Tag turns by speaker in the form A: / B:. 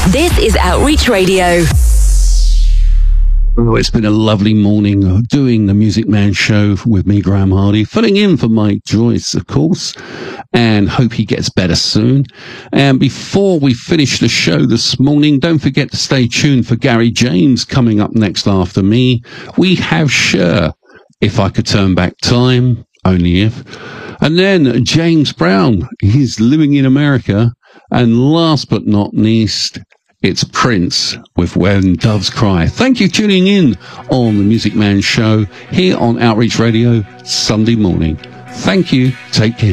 A: This is Outreach Radio.
B: Oh, it's been a lovely morning doing the Music Man show with me, Graham Hardy, filling in for Mike Joyce, of course, and hope he gets better soon. And before we finish the show this morning, don't forget to stay tuned for Gary James coming up next after me. We have Cher, If I Could Turn Back Time, only if. And then James Brown, he's living in America. And last but not least, it's Prince with When Doves Cry. Thank you for tuning in on the Music Man Show here on Outreach Radio Sunday morning. Thank you. Take care.